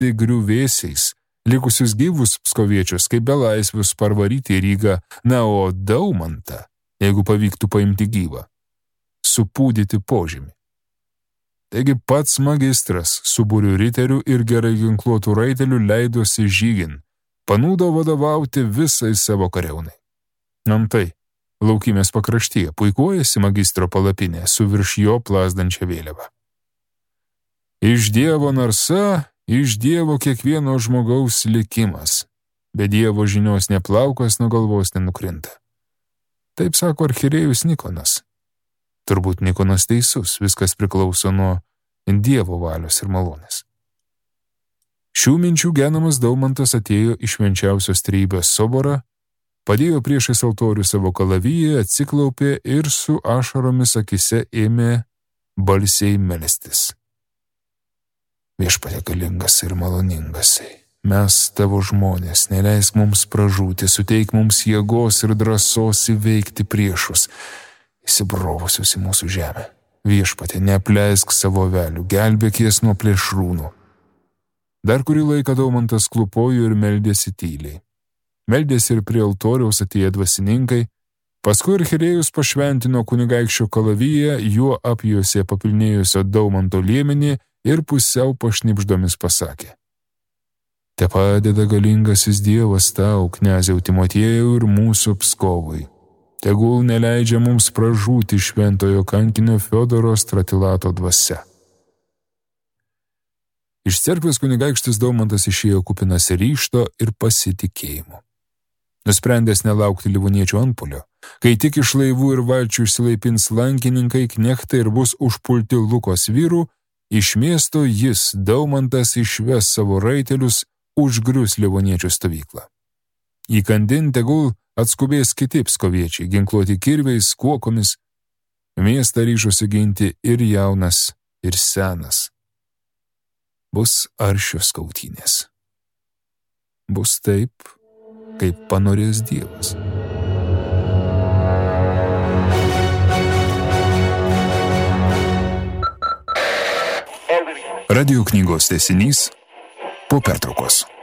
paversti griuvėsiais, likusius gyvus pskoviečius kaip belaisvius parvaryti į Rygą, na, o Daumantą, jeigu pavyktų paimti gyvą, supūdyti požemį. Taigi pats magistras su būriu riterių ir gerai ginkluotų raitelių leidosi žygin, panūdo vadovauti visai savo kariaunai. Antai, Laukymės pakraštyje puikuojasi magistro palapinė su virš jo plazdančia vėliava. Iš Dievo narsa, iš Dievo kiekvieno žmogaus likimas, be Dievo žinios neplaukas nuo galvos nenukrinta. Taip sako archirėjus Nikonas. Turbūt Nikonas teisus, viskas priklauso nuo Dievo valios ir malonės. Šių minčių genamas Daumantas atėjo į švenčiausios trejybės soborą, padėjo priešais altorių savo kalaviją, atsiklaupė ir su ašaromis akise ėmė balsiai melstis. Viešpatie galingas ir maloningasai, mes tavo žmonės, neleisk mums pražūti, suteik mums jėgos ir drąsos įveikti priešus, įsibrovusius į mūsų žemę. Viešpatie, neapleisk savo avelių, gelbėk jas nuo plėšrūnų. Dar kurį laiką Daumantas klupojo ir meldėsi tyliai. Meldėsi ir prie altoriaus atėję dvasininkai, paskui archirėjus pašventino kunigaikščio kalaviją, juo apjuosė papilnėjusio Daumanto liemenį ir pusiau pašnibždomis pasakė: Te padeda galingasis Dievas tau, kneziau Timotiejau ir mūsų Pskovui. Tegul neleidžia mums pražūti šventojo kankinio Fiodoro Stratilato dvasia. Iš cerkvės kunigaikštis Daumantas išėjo kupinas ryžto ir pasitikėjimo. Nusprendęs nelaukti livoniečio antpuolio, kai tik iš laivų ir valčių išsilaipins lankininkai, knechtai ir bus užpulti Lukos vyrų, iš miesto jis, Daumantas, išves savo raitelius, užgrius livoniečio stovyklą. Įkandin tegul atskubės kiti pskoviečiai, ginkluoti kirviais, kuokomis. Miestą ryžosi ginti ir jaunas, ir senas. Bus aršios kautynės. Bus taip, kaip panorės Dievas. Radio knygos tęsinys po pertraukos.